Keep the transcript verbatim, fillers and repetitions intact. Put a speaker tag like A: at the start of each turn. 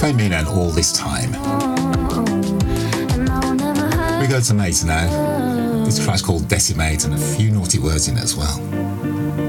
A: Play Me Now all this time. We go to Mater now. This track's called Decimate and a few naughty words in it as well.